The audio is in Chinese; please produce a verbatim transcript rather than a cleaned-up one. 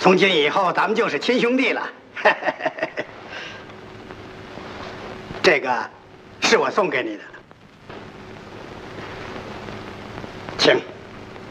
从今以后咱们就是亲兄弟了。这个是我送给你的，请。